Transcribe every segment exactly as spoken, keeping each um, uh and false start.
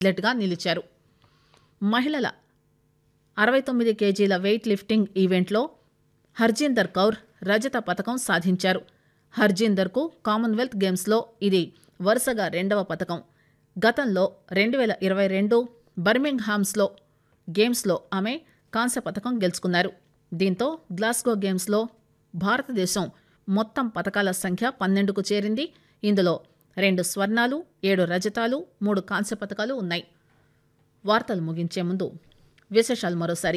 అథ్లెట్గా నిలిచారు. మహిళల అరవై తొమ్మిది కేజీల వెయిట్ లిఫ్టింగ్ ఈవెంట్లో హర్జీందర్ కౌర్ రజత పతకం సాధించారు. హర్జీందర్కు కామన్వెల్త్ గేమ్స్లో ఇది వరుసగా రెండవ పతకం. గతంలో రెండు వేల ఇరవై రెండు బర్మింగ్హామ్స్లో గేమ్స్లో ఆమె కాంస్య పతకం గెలుచుకున్నారు. దీంతో గ్లాస్గో గేమ్స్లో భారతదేశం మొత్తం పతకాల సంఖ్య పన్నెండుకు చేరింది. ఇందులో రెండు స్వర్ణాలు, ఏడు రజతాలు, మూడు కాంస్య పతకాలు ఉన్నాయి. వార్తలు ముగించే ముందు విశేషాలు మరోసారి.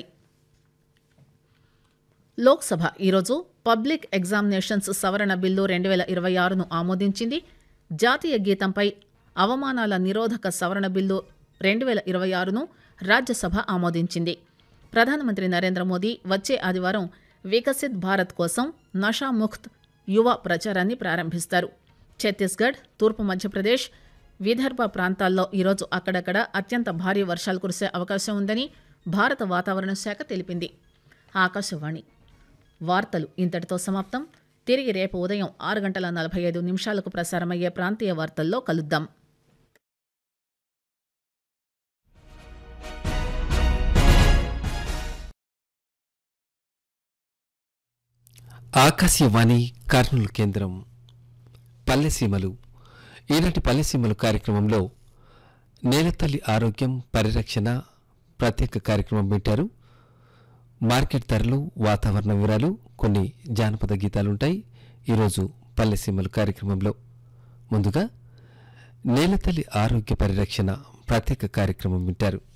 లోక్సభ ఈరోజు పబ్లిక్ ఎగ్జామినేషన్స్ సవరణ బిల్లు రెండు వేల ఇరవై ఆరును ఆమోదించింది. జాతీయ గీతంపై అవమానాల నిరోధక సవరణ బిల్లు రెండు వేల ఇరవై ఆరును రాజ్యసభ ఆమోదించింది. ప్రధానమంత్రి నరేంద్ర మోదీ వచ్చే ఆదివారం వికసిత్ భారత్ కోసం నషాముక్త్ యువ ప్రచారాన్ని ప్రారంభిస్తారు. ఛత్తీస్గఢ్, తూర్పు మధ్యప్రదేశ్, విదర్భ ప్రాంతాల్లో ఈరోజు అక్కడక్కడ అత్యంత భారీ వర్షాలు కురిసే అవకాశం ఉందని భారత వాతావరణ శాఖ తెలిపింది. ఆకాశవాణి వార్తలు ఇంతటితో సమాప్తం. తిరిగి రేపు ఉదయం ఆరు గంటల నలభై ఐదు నిమిషాలకు ప్రసారమయ్యే ప్రాంతీయ వార్తల్లో కలుద్దాం. ఆకాశవాణి కర్నూలు కేంద్రం. పల్లెసీమలు. ఈనాటి పల్లెసీమలు కార్యక్రమంలో నేలతల్లి ఆరోగ్యం పరిరక్షణ ప్రత్యేక కార్యక్రమం వింటారు. మార్కెట్ ధరలు, వాతావరణ వివరాలు, కొన్ని జానపద గీతాలుంటాయి ఈరోజు పల్లెసీమలు కార్యక్రమంలో. ముందుగా నేలతల్లి ఆరోగ్య పరిరక్షణ ప్రత్యేక కార్యక్రమం వింటారు.